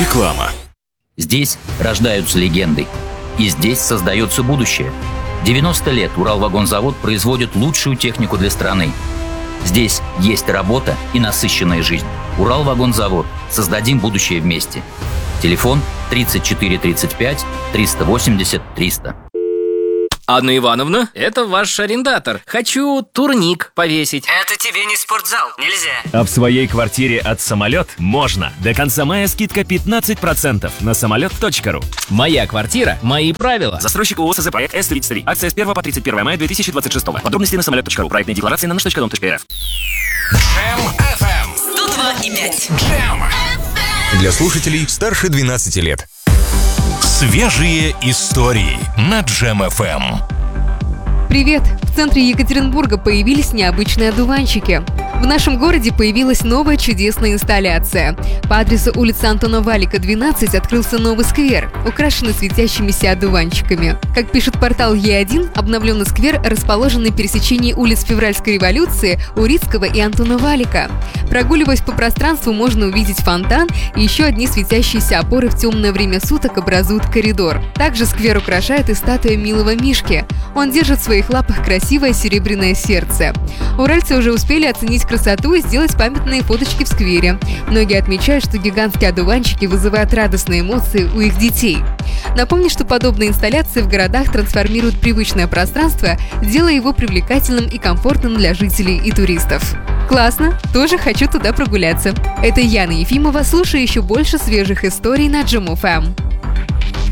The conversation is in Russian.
Реклама. Здесь рождаются легенды. И здесь создается будущее. 90 лет Уралвагонзавод производит лучшую технику для страны. Здесь есть работа и насыщенная жизнь. Уралвагонзавод. Создадим будущее вместе. Телефон 34 35 380 300. Анна Ивановна, это ваш арендатор. Хочу турник повесить. Это тебе не спортзал, нельзя. А в своей квартире от «Самолет» можно. До конца мая скидка 15% на самолет.ру. Моя квартира, мои правила. Застройщик ООО СЗ проект С-33. Акция с 1 по 31 мая 2026. Подробности на самолет.ру. Проектные декларации на nаш.дом.рф. Джем FM 102,5. Джем. Для слушателей старше 12 лет. Свежие истории на Джем FM. Привет! В центре Екатеринбурга появились необычные одуванчики. В нашем городе появилась новая чудесная инсталляция. По адресу улицы Антона Валика, 12, открылся новый сквер, украшенный светящимися одуванчиками. Как пишет портал Е1, обновленный сквер расположен на пересечении улиц Февральской революции, Урицкого и Антона Валика. Прогуливаясь по пространству, можно увидеть фонтан и еще одни светящиеся опоры в темное время суток образуют коридор. Также сквер украшает и статуя милого Мишки. Он держит в своих лапах красивое серебряное сердце. Уральцы уже успели оценить красоту и сделать памятные фоточки в сквере. Многие отмечают, что гигантские одуванчики вызывают радостные эмоции у их детей. Напомню, что подобные инсталляции в городах трансформируют привычное пространство, делая его привлекательным и комфортным для жителей и туристов. Классно! Тоже хочу туда прогуляться. Это Яна Ефимова. Слушай еще больше свежих историй на Джем FM.